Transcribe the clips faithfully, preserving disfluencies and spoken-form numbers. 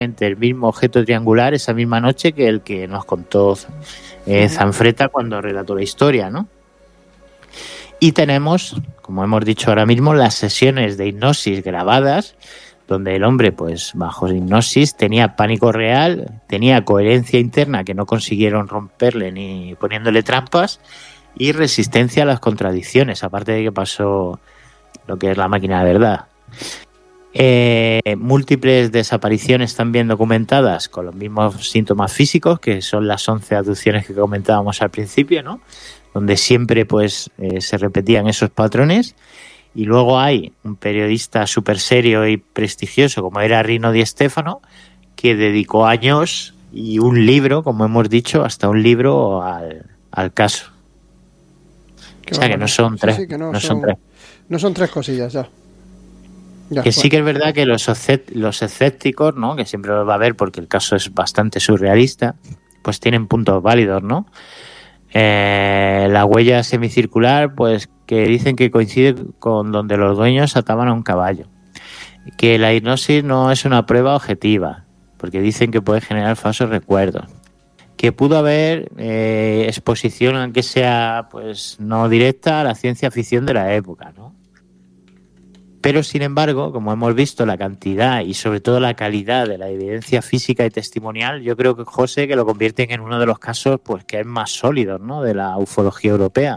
el mismo objeto triangular esa misma noche que el que nos contó eh, Zanfretta cuando relató la historia, ¿no? Y tenemos, como hemos dicho ahora mismo, las sesiones de hipnosis grabadas, donde el hombre, pues bajo hipnosis, tenía pánico real, tenía coherencia interna que no consiguieron romperle ni poniéndole trampas, y resistencia a las contradicciones, aparte de que pasó lo que es la máquina de verdad. Eh, múltiples desapariciones también documentadas con los mismos síntomas físicos, que son las once abducciones que comentábamos al principio, ¿no? Donde siempre pues eh, se repetían esos patrones. Y luego hay un periodista súper serio y prestigioso como era Rino Di Stefano, que dedicó años y un libro, como hemos dicho, hasta un libro al, al caso. Qué o sea bueno. que no son tres, sí, sí, que no, no son, son tres. No son tres cosillas, ya. ya Que bueno. sí que es verdad que los, los escépticos, ¿no? Que siempre los va a haber porque el caso es bastante surrealista, pues tienen puntos válidos, ¿no? Eh, la huella semicircular, pues que dicen que coincide con donde los dueños ataban a un caballo. Que la hipnosis no es una prueba objetiva, porque dicen que puede generar falsos recuerdos. Que pudo haber eh, exposición, aunque sea pues no directa, a la ciencia ficción de la época, ¿no? Pero, sin embargo, como hemos visto, la cantidad y sobre todo la calidad de la evidencia física y testimonial, yo creo que, José, que lo convierten en uno de los casos pues que es más sólidos, ¿no?, de la ufología europea.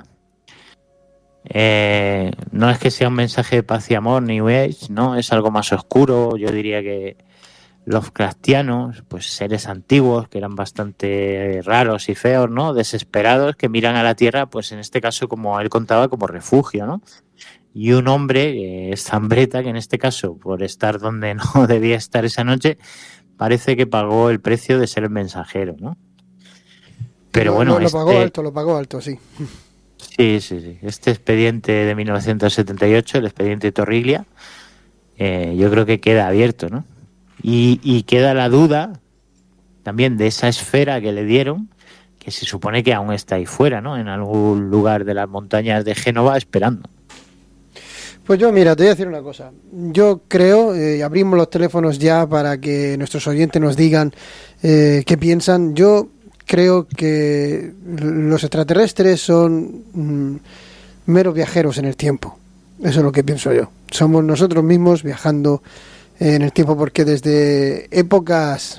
Eh, no es que sea un mensaje de paz y amor, New Age, ¿no? Es algo más oscuro. Yo diría que los Lovecraftianos, pues seres antiguos que eran bastante raros y feos, ¿no?, desesperados, que miran a la Tierra, pues en este caso, como él contaba, como refugio, ¿no? Y un hombre, que es Zanfretta, que en este caso, por estar donde no debía estar esa noche, parece que pagó el precio de ser el mensajero, ¿no? Pero lo, bueno, lo, lo este... pagó alto, lo pagó alto, sí. Sí, sí, sí. Este expediente de mil novecientos setenta y ocho, el expediente Torriglia, eh, yo creo que queda abierto, ¿no? Y, y queda la duda también de esa esfera que le dieron, que se supone que aún está ahí fuera, ¿no?, en algún lugar de las montañas de Génova esperando. Pues yo, mira, te voy a decir una cosa. Yo creo, eh, abrimos los teléfonos ya para que nuestros oyentes nos digan eh, qué piensan. Yo creo que los extraterrestres son mm, meros viajeros en el tiempo. Eso es lo que pienso yo. Somos nosotros mismos viajando en el tiempo, porque desde épocas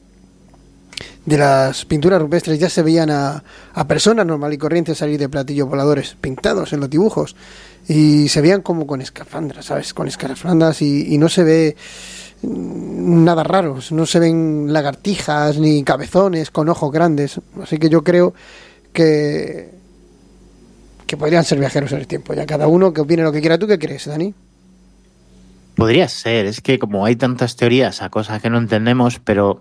de las pinturas rupestres ya se veían a, a personas normal y corrientes salir de platillos voladores pintados en los dibujos. Y se veían como con escafandras, ¿sabes? Con escafandras y, y no se ve nada raro. No se ven lagartijas ni cabezones con ojos grandes. Así que yo creo que que podrían ser viajeros en el tiempo. Ya cada uno que opine lo que quiera. ¿Tú qué crees, Dani? Podría ser. Es que como hay tantas teorías a cosas que no entendemos, pero...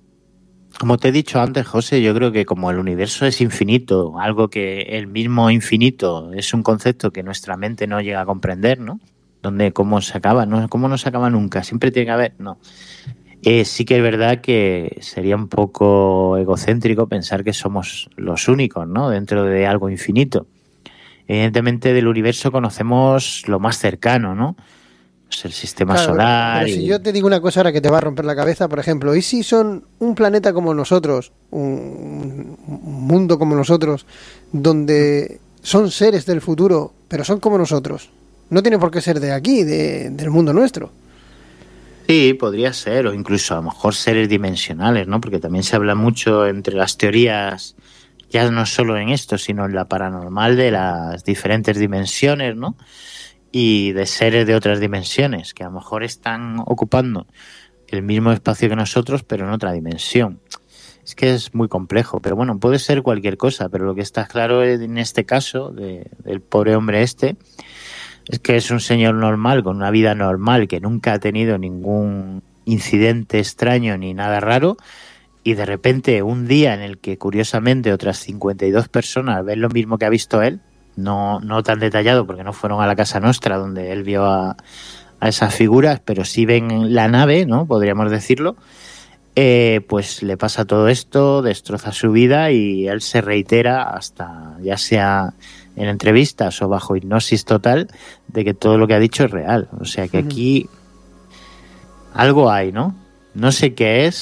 Como te he dicho antes, José, yo creo que como el universo es infinito, algo que el mismo infinito es un concepto que nuestra mente no llega a comprender, ¿no? Donde cómo se acaba, no, cómo no se acaba nunca, siempre tiene que haber, no. Eh, sí que es verdad que sería un poco egocéntrico pensar que somos los únicos, ¿no?, dentro de algo infinito. Evidentemente del universo conocemos lo más cercano, ¿no? El sistema claro, solar. Pero si y... yo te digo una cosa ahora que te va a romper la cabeza, por ejemplo, ¿y si son un planeta como nosotros, un, un mundo como nosotros, donde son seres del futuro, pero son como nosotros? No tiene por qué ser de aquí, de, del mundo nuestro. Sí, podría ser, o incluso a lo mejor seres dimensionales, ¿no? Porque también se habla mucho entre las teorías, ya no solo en esto, sino en la paranormal, de las diferentes dimensiones, ¿no? Y de seres de otras dimensiones, que a lo mejor están ocupando el mismo espacio que nosotros, pero en otra dimensión. Es que es muy complejo, pero bueno, puede ser cualquier cosa, pero lo que está claro en este caso de, del pobre hombre este es que es un señor normal, con una vida normal, que nunca ha tenido ningún incidente extraño ni nada raro, y de repente un día en el que curiosamente otras cincuenta y dos personas ven lo mismo que ha visto él, no, no tan detallado porque no fueron a la Casa Nostra donde él vio a, a esas figuras, pero sí ven la nave, ¿no?, podríamos decirlo, eh, pues le pasa todo esto, destroza su vida y él se reitera hasta, ya sea en entrevistas o bajo hipnosis total, de que todo lo que ha dicho es real. O sea que aquí algo hay, ¿no? no sé qué es,